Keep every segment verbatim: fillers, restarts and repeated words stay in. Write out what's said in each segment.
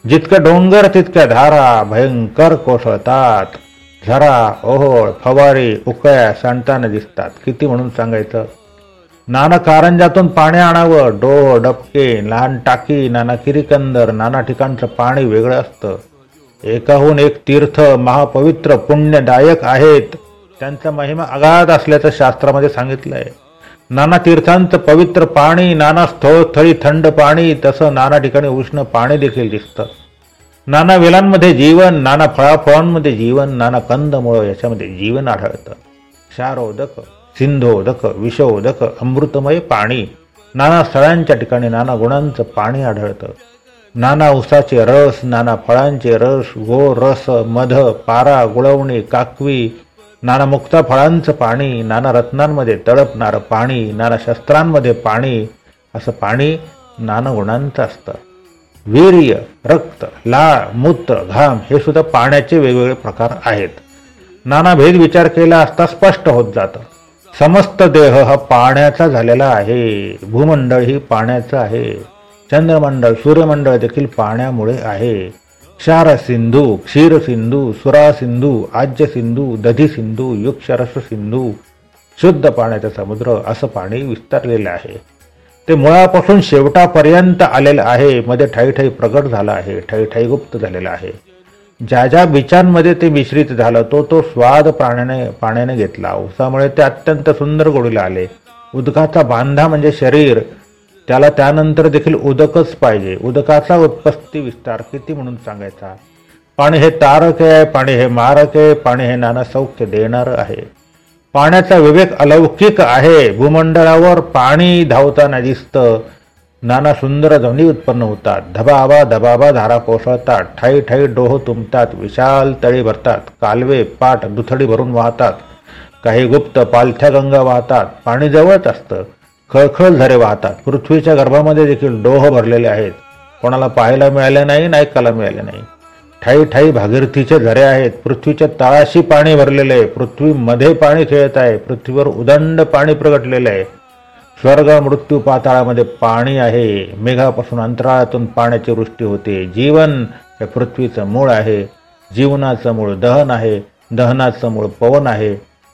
जितकं डोंगर तितक्या धारा भयंकर कोसळतात. झरा, ओहोळ, फवारी, उकळ्या सांडताना दिसतात. किती म्हणून सांगायचं. नाना कारंजातून पाणी आणावं. डोह, डबके, लहान टाकी, नाना किरीकंदर, नाना ठिकाणचं पाणी वेगळं असतं. एकाहून एक तीर्थ महापवित्र पुण्यदायक आहेत. त्यांचा महिमा अगाध असल्याचं शास्त्रामध्ये सांगितलंय. नाना तीर्थांचं पवित्र पाणी, नाना स्थळी थंड पाणी, तसं नाना ठिकाणी उष्ण पाणी देखील दिसतं. नाना वेलांमध्ये जीवन, नाना फळाफळांमध्ये जीवन, नाना कंदमुळं याच्यामध्ये जीवन आढळतं. क्षारोदक, सिंधोदक, विषोदक, अमृतमय पाणी, नाना स्थळांच्या ठिकाणी नाना गुणांचं पाणी आढळतं. नाना उसाचे रस, नाना फळांचे रस, गोड रस, मध, पारा, गुळवणी, काकवी, नाना मुक्ता फळांचं पाणी, नाना रत्नांमध्ये तळपणारं पाणी, नाना शस्त्रांमध्ये पाणी, असं पाणी नाना गुणांचं असतं. वीर्य, रक्त, लाळ, मूत्र, घाम हे सुद्धा पाण्याचे वेगवेगळे प्रकार आहेत. नाना भेद विचार केला असता स्पष्ट होत जातं. समस्त देह हा पाण्याचा झालेला आहे. भूमंडळ ही पाण्याचं आहे. चंद्रमंडळ, सूर्यमंडळ देखील पाण्यामुळे आहे. क्षार सिंधू, क्षीर सिंधू, सुरा सिंधू, आज्य सिंधू, दधी सिंधू, युक्षरस सिंधू, शुद्ध पाण्याचा समुद्र असं पाणी विस्तारलेलं आहे. ते मुळापासून शेवटापर्यंत आलेलं आहे. मध्ये ठाई प्रगट झालं आहे, ठाई गुप्त झालेलं आहे. ज्या ज्या बिचांमध्ये ते मिश्रित झालं तो तो स्वाद प्राण्याने पाण्याने घेतला. उसामुळे ते अत्यंत सुंदर गोडीला आले. उदकाचा बांधा म्हणजे शरीर, त्याला त्यानंतर देखील उदकच पाहिजे. उदकाचा उत्पत्ती विस्तार किती म्हणून सांगायचा. पाणी हे तारक आहे, पाणी हे मारक आहे, पाणी हे नाना सौख्य देणार आहे. पाण्याचा विवेक अलौकिक आहे. भूमंडळावर पाणी धावताना दिसतं. नाना सुंदर ध्वनी उत्पन्न होतात. धबाबा धबाबा धारा कोसळतात. ठाई ठाई डोह तुंबतात. विशाल तळी भरतात. कालवे, पाट, दुथडी भरून वाहतात. काही गुप्त पालथ्या गंगा वाहतात. पाणी जवळच असतं. खळखळ झरे वाहतात. पृथ्वीच्या गर्भामध्ये देखील डोह भरलेले आहेत. कोणाला पाहायला मिळाले नाही, ऐकायला मिळाले नाही. ठाई ठाई भागीरथीचे झरे आहेत. पृथ्वीच्या तळाशी पाणी भरलेले आहे. पृथ्वीमध्ये पाणी खेळत आहे. पृथ्वीवर उदंड पाणी प्रगटलेलं आहे. स्वर्ग, मृत्यू, पाताळामध्ये पाणी आहे. मेघापासून अंतराळातून पाण्याची वृष्टी होते. जीवन हे पृथ्वीचं मूळ आहे. जीवनाचं मूळ दहन आहे. दहनाचं मूळ पवन आहे.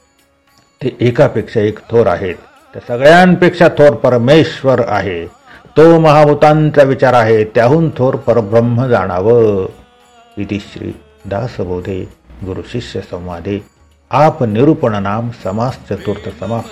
ते एकापेक्षा एक थोर आहेत. त्या सगळ्यांपेक्षा थोर परमेश्वर आहे. तो महाभूतांचा विचार आहे. त्याहून थोर परब्रह्म जाणावं. इति श्री दासबोधे गुरु शिष्य संवादे आप निरूपण नाम समास चतुर्थ समाप्त.